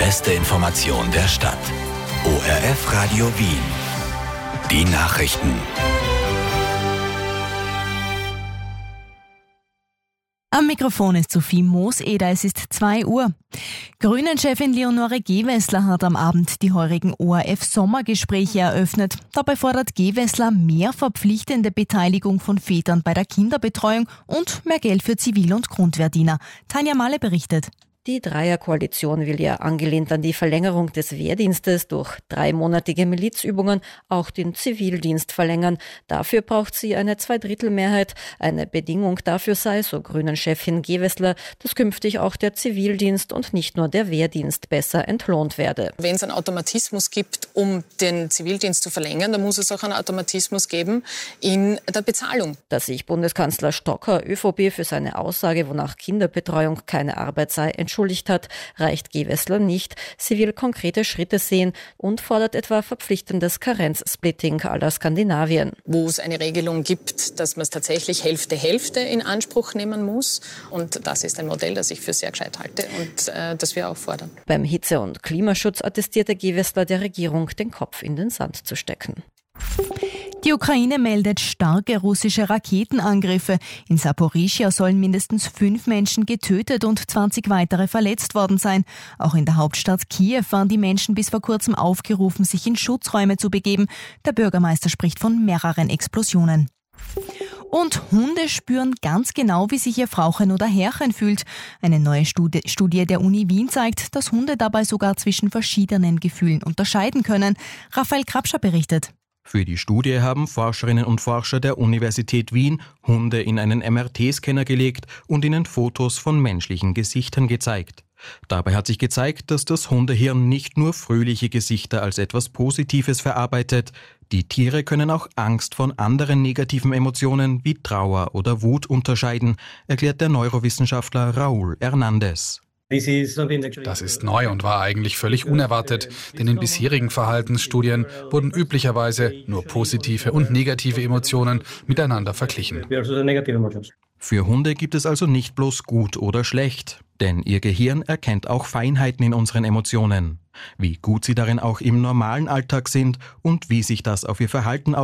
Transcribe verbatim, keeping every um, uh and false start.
beste Information der Stadt. O R F Radio Wien. Die Nachrichten. Am Mikrofon ist Sophie Mooseder, es ist zwei Uhr. Grünen-Chefin Leonore Gewessler hat am Abend die heurigen O R F-Sommergespräche eröffnet. Dabei fordert Gewessler mehr verpflichtende Beteiligung von Vätern bei der Kinderbetreuung und mehr Geld für Zivil- und Grundwehrdiener. Tanja Malle berichtet. Die Dreierkoalition will ja angelehnt an die Verlängerung des Wehrdienstes durch dreimonatige Milizübungen auch den Zivildienst verlängern. Dafür braucht sie eine Zweidrittelmehrheit. Eine Bedingung dafür sei, so Grünen-Chefin Gewessler, dass künftig auch der Zivildienst und nicht nur der Wehrdienst besser entlohnt werde. Wenn es einen Automatismus gibt, um den Zivildienst zu verlängern, dann muss es auch einen Automatismus geben in der Bezahlung. Dass sich Bundeskanzler Stocker ÖVP für seine Aussage, wonach Kinderbetreuung keine Arbeit sei, entschuldigt hat, reicht Gewessler nicht. Sie will konkrete Schritte sehen und fordert etwa verpflichtendes Karenzsplitting à la Skandinavien. Wo es eine Regelung gibt, dass man es tatsächlich Hälfte-Hälfte in Anspruch nehmen muss. Und das ist ein Modell, das ich für sehr gescheit halte und äh, das wir auch fordern. Beim Hitze- und Klimaschutz attestierte Gewessler der Regierung, den Kopf in den Sand zu stecken. Die Ukraine meldet starke russische Raketenangriffe. In Saporischschja sollen mindestens fünf Menschen getötet und zwanzig weitere verletzt worden sein. Auch in der Hauptstadt Kiew waren die Menschen bis vor kurzem aufgerufen, sich in Schutzräume zu begeben. Der Bürgermeister spricht von mehreren Explosionen. Und Hunde spüren ganz genau, wie sich ihr Frauchen oder Herrchen fühlt. Eine neue Studie, Studie der Uni Wien zeigt, dass Hunde dabei sogar zwischen verschiedenen Gefühlen unterscheiden können. Raphael Krapscher berichtet. Für die Studie haben Forscherinnen und Forscher der Universität Wien Hunde in einen M R T-Scanner gelegt und ihnen Fotos von menschlichen Gesichtern gezeigt. Dabei hat sich gezeigt, dass das Hundehirn nicht nur fröhliche Gesichter als etwas Positives verarbeitet. Die Tiere können auch Angst von anderen negativen Emotionen wie Trauer oder Wut unterscheiden, erklärt der Neurowissenschaftler Raúl Hernández. Das ist neu und war eigentlich völlig unerwartet, denn in bisherigen Verhaltensstudien wurden üblicherweise nur positive und negative Emotionen miteinander verglichen. Für Hunde gibt es also nicht bloß gut oder schlecht, denn ihr Gehirn erkennt auch Feinheiten in unseren Emotionen. Wie gut sie darin auch im normalen Alltag sind und wie sich das auf ihr Verhalten